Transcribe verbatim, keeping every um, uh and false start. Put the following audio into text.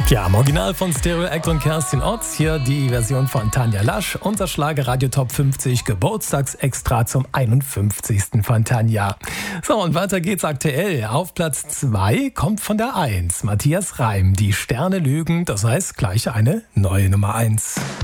Ja, im Original von Stereo Act und Kerstin Otz, hier die Version von Tanja Lasch, unser Schlager-Radio Top fünfzig, Geburtstagsextra zum einundfünfzigsten von Tanja. So, und weiter geht's aktuell. Auf Platz zwei kommt von der eins Matthias Reim, Die Sterne lügen, das heißt gleich eine neue Nummer eins.